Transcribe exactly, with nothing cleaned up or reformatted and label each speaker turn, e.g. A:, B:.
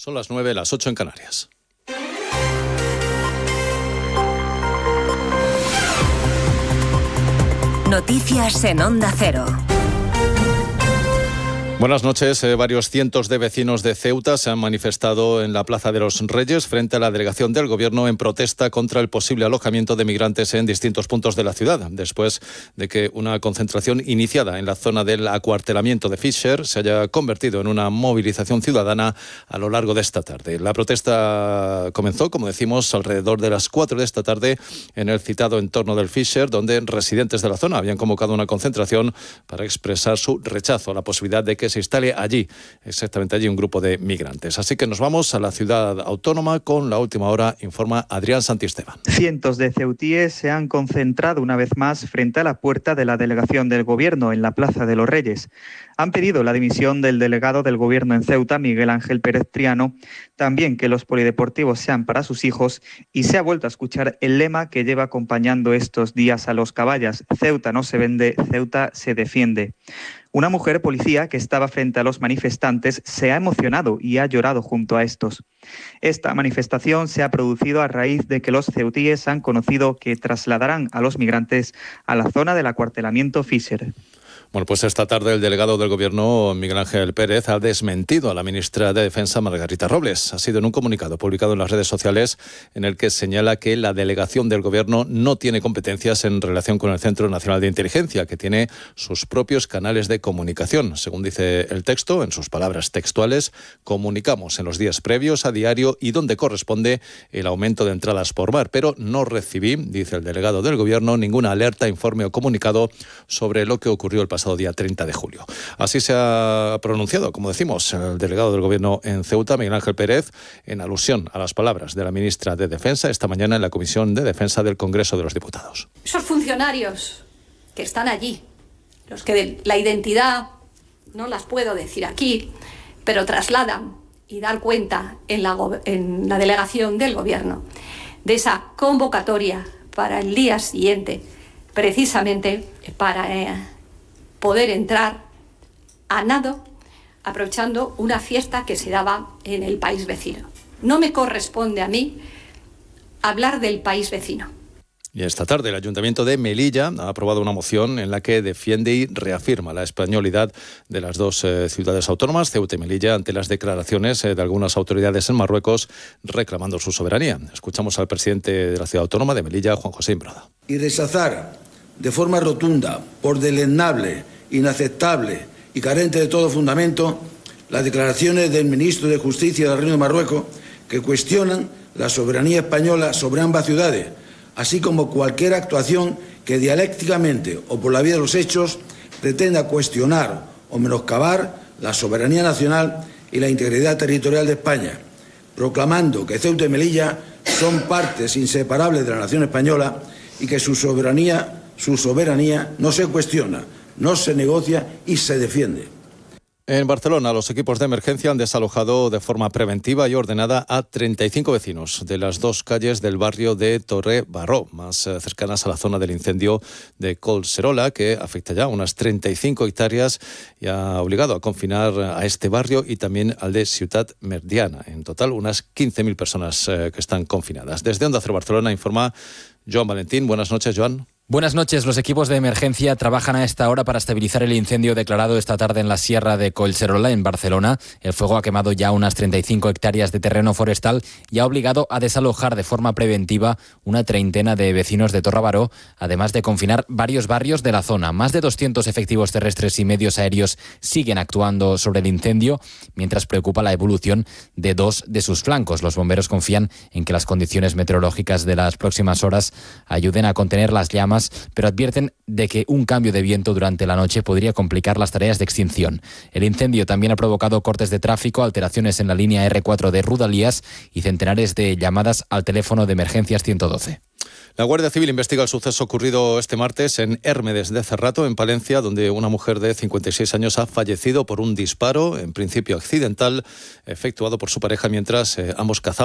A: Son las nueve, las ocho en Canarias.
B: Noticias en Onda Cero.
A: Buenas noches. Eh, varios cientos de vecinos de Ceuta se han manifestado en la Plaza de los Reyes frente a la delegación del Gobierno en protesta contra el posible alojamiento de migrantes en distintos puntos de la ciudad, después de que una concentración iniciada en la zona del acuartelamiento de Fisher se haya convertido en una movilización ciudadana a lo largo de esta tarde. La protesta comenzó, como decimos, alrededor de las cuatro de esta tarde en el citado entorno del Fisher, donde residentes de la zona habían convocado una concentración para expresar su rechazo a la posibilidad de que se instale allí, exactamente allí, un grupo de migrantes. Así que nos vamos a la ciudad autónoma con la última hora, informa Adrián Santisteban.
C: Cientos de ceutíes se han concentrado una vez más frente a la puerta de la delegación del Gobierno en la Plaza de los Reyes. Han pedido la dimisión del delegado del Gobierno en Ceuta, Miguel Ángel Pérez Triano, también que los polideportivos sean para sus hijos, y se ha vuelto a escuchar el lema que lleva acompañando estos días a los caballas: Ceuta no se vende, Ceuta se defiende. Una mujer policía que estaba frente a los manifestantes se ha emocionado y ha llorado junto a estos. Esta manifestación se ha producido a raíz de que los ceutíes han conocido que trasladarán a los migrantes a la zona del acuartelamiento Fisher.
A: Bueno, pues esta tarde el delegado del Gobierno, Miguel Ángel Pérez, ha desmentido a la ministra de Defensa, Margarita Robles. Ha sido en un comunicado publicado en las redes sociales en el que señala que la delegación del Gobierno no tiene competencias en relación con el Centro Nacional de Inteligencia, que tiene sus propios canales de comunicación. Según dice el texto, en sus palabras textuales, comunicamos en los días previos a diario y donde corresponde el aumento de entradas por bar, pero no recibí, dice el delegado del Gobierno, ninguna alerta, informe o comunicado sobre lo que ocurrió el pasado día treinta de julio. Así se ha pronunciado, como decimos, el delegado del Gobierno en Ceuta, Miguel Ángel Pérez, en alusión a las palabras de la ministra de Defensa esta mañana en la Comisión de Defensa del Congreso de los Diputados.
D: Esos funcionarios que están allí, los que de la identidad no las puedo decir aquí, pero trasladan y dan cuenta en la, en la delegación del Gobierno de esa convocatoria para el día siguiente, precisamente para eh, poder entrar a nado, aprovechando una fiesta que se daba en el país vecino. No me corresponde a mí hablar del país vecino.
A: Y esta tarde el Ayuntamiento de Melilla ha aprobado una moción en la que defiende y reafirma la españolidad de las dos eh, ciudades autónomas, Ceuta y Melilla, ante las declaraciones eh, de algunas autoridades en Marruecos reclamando su soberanía. Escuchamos al presidente de la ciudad autónoma de Melilla, Juan José Imbrada.
E: Y rechazar de forma rotunda, por deleznable, inaceptable y carente de todo fundamento, las declaraciones del ministro de Justicia del Reino de Marruecos que cuestionan la soberanía española sobre ambas ciudades, así como cualquier actuación que dialécticamente o por la vía de los hechos pretenda cuestionar o menoscabar la soberanía nacional y la integridad territorial de España, proclamando que Ceuta y Melilla son partes inseparables de la nación española y que su soberanía Su soberanía no se cuestiona, no se negocia y se defiende.
A: En Barcelona, los equipos de emergencia han desalojado de forma preventiva y ordenada a treinta y cinco vecinos de las dos calles del barrio de Torre Baró, más cercanas a la zona del incendio de Collserola, que afecta ya unas treinta y cinco hectáreas y ha obligado a confinar a este barrio y también al de Ciutat Meridiana. En total, unas quince mil personas eh, que están confinadas. Desde Onda Cero Barcelona informa Joan Valentín. Buenas noches, Joan.
F: Buenas noches. Los equipos de emergencia trabajan a esta hora para estabilizar el incendio declarado esta tarde en la Sierra de Collserola, en Barcelona. El fuego ha quemado ya unas treinta y cinco hectáreas de terreno forestal y ha obligado a desalojar de forma preventiva una treintena de vecinos de Torre Baró, además de confinar varios barrios de la zona. Más de doscientos efectivos terrestres y medios aéreos siguen actuando sobre el incendio, mientras preocupa la evolución de dos de sus flancos. Los bomberos confían en que las condiciones meteorológicas de las próximas horas ayuden a contener las llamas, pero advierten de que un cambio de viento durante la noche podría complicar las tareas de extinción. El incendio también ha provocado cortes de tráfico, alteraciones en la línea erre cuatro de Rodalies y centenares de llamadas al teléfono de emergencias ciento doce.
A: La Guardia Civil investiga el suceso ocurrido este martes en Hermedes de Cerrato, en Palencia, donde una mujer de cincuenta y seis años ha fallecido por un disparo, en principio accidental, efectuado por su pareja mientras eh, ambos cazaban